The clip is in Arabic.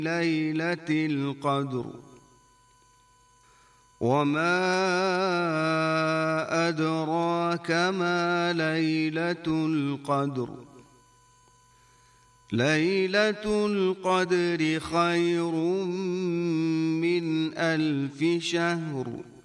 ليلة القدر وما أدراك ما ليلة القدر ليلة القدر خير من 1000 شهر